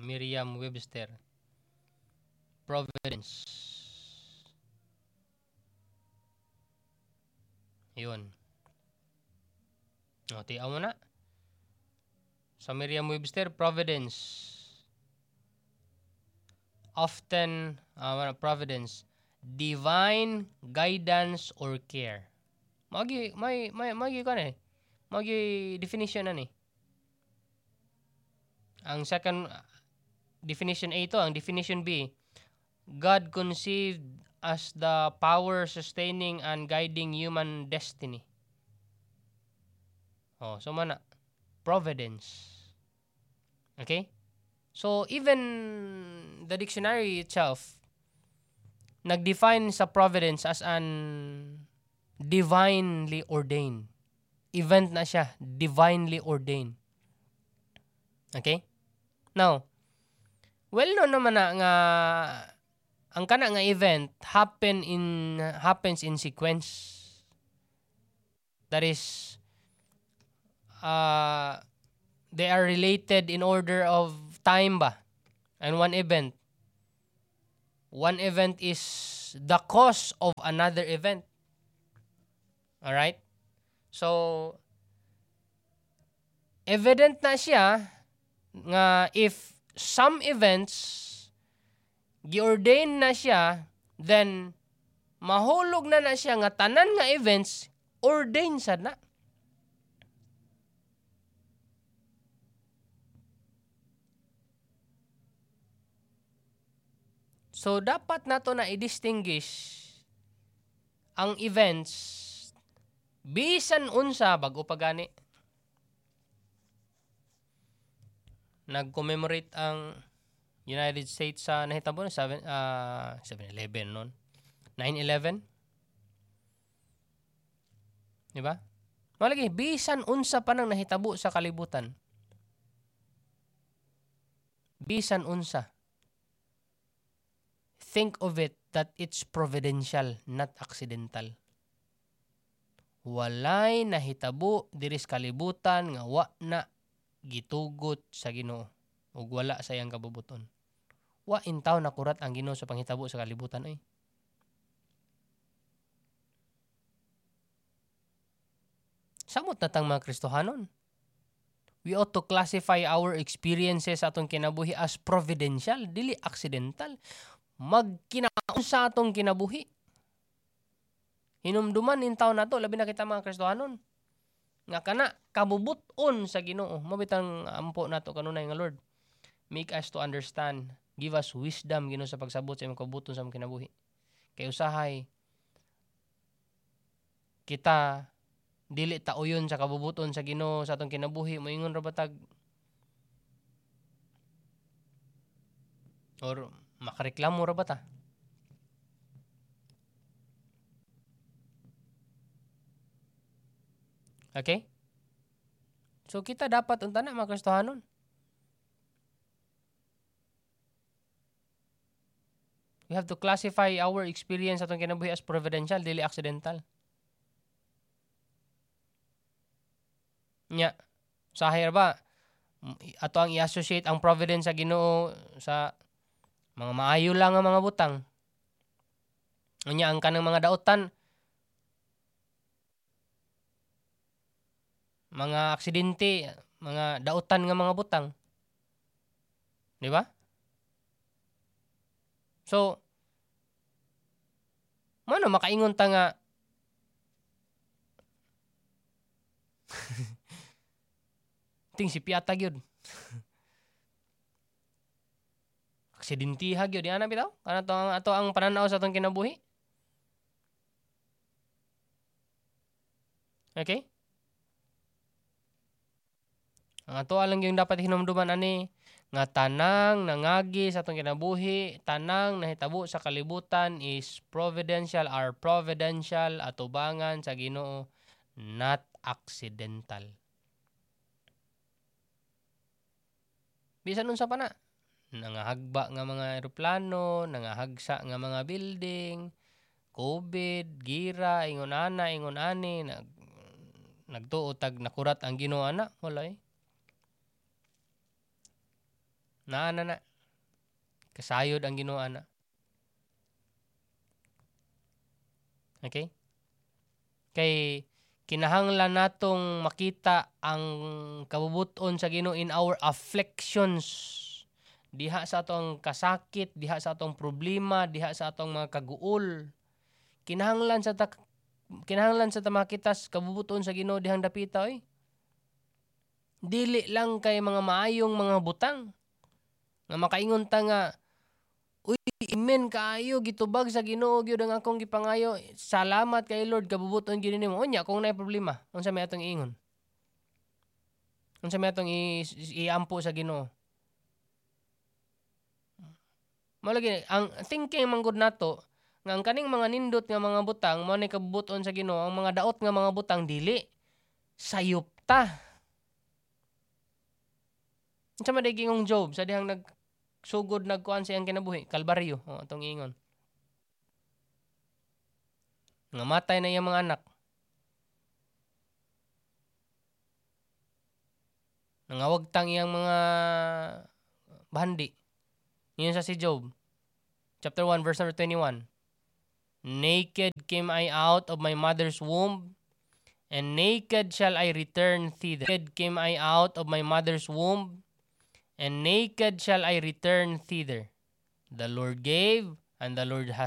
Merriam-Webster. Providence. Yun. O, tiyaw mo na. Sa Merriam-Webster, providence. Often, providence. Divine guidance or care. Magi ka na eh. Magi definition na ni. Ang second definition A ito, ang definition B. God conceived as the power sustaining and guiding human destiny. Oh, so mana providence. Okay? So even the dictionary itself nag-define sa providence as an divinely ordained. Event na siya, divinely ordained. Okay? Now, well known naman na nga ang kana nga event happens in sequence. That is they are related in order of time ba? And one event is the cause of another event. All right? So evident na siya nga if some events gi-ordain na siya, then mahulog na siya nga tanan nga events ordained sad na. So dapat nato na i-distinguish ang events bisan unsa bago pa gani. Nag-commemorate ang United States sa nahitabo 7/11 noon. 9/11. Di ba? Malagi, bisan unsa pa nang nahitabo sa kalibutan. Bisan unsa. Think of it that it's providential, not accidental. Walay nahitabo diri sa kalibutan nga wa na gitugot sa Ginoo ug wala sa iyang kabubuton. Wa intaw nakurat ang Ginoo sa panghitabo sa kalibutan ay. Samot na tang mga Kristohanon. We ought to classify our experiences atong kinabuhi as providential, dili accidental. Magkinaon sa atong kinabuhi. Hinumduman intaw nato labi na kita mga Kristohanon. Nga kana kabubuton sa Ginoo. Mabitang ampo nato kanunay nga Lord. Make us to understand. Give us wisdom Ginoo sa pagsabot sa imong kabubuton sa imong kinabuhi. Kay usahay kita dili ta uyon sa kabubuton sa Ginoo sa atong kinabuhi, moingon ra batag or makareklamo ra ba ta? Okay? So kita dapat unta na mga Kristohanon. We have to classify our experience atong kinabuhi as providential, dili accidental. Nya, sahay ba ato ang i-associate ang providence sa Ginoo sa mga maayo lang nga mga butang. Nya ang kanang mga daotan mga aksidente, mga daotan nga mga butang. Di ba? So, mano makaingon ta nga ting si piyata gyud. Aksidente ha gyud ana bitaw? Kana to ang ato ang pananaw sa atong kinabuhi. Okay? Ang ato lang yung dapat hinumduman ani nga tanang nangagi sa atong kinabuhi, tanang nahitabo sa kalibutan is providential or providential atubangan sa Ginoo, not accidental. Bisan unsa pa na, nangahagba nga mga eroplano, nangahagsa nga mga building, COVID, gira, ingon ana, ingon ani, nagtuo tag nakurat ang Ginoo ana, wala eh. Na. Kasayod ang Ginoo ana. Okay? Kay kinahanglan natong makita ang kabubuton sa Ginoo in our afflictions. Diha sa atong kasakit, diha sa atong problema, diha sa atong mga kaguol. Kinahanglan sa ta makita kabubuton sa Ginoo dihang dapita oy. Dili lang kay mga maayong mga butang nga makaingon ta nga uy, amen kaayo gitubag sa Ginoo gyud ang akong gipangayo. Salamat kay Lord kabubuton gyud nimo. Unya kung naay problema, unsa may atong iingon? Unsa may atong iampo sa Ginoo? Malagi ang thinking manggod nato nga ang kaning mga nindot nga mga butang mao ni kabubuton sa Ginoo, ang mga daot nga mga butang dili sayop ta. Unsa man day gingong Job sa dihang nagsugod nagkuan siyang kinabuhi, kalbaryo, atong ingon. Nga matay na iyang mga anak. Nangawagtang iyang mga bahandi. Yun sa si Job. Chapter 1, verse number 21. Naked came I out of my mother's womb, and naked shall I return thither. Naked came I out of my mother's womb, and naked shall I return thither. The Lord gave, and the Lord hath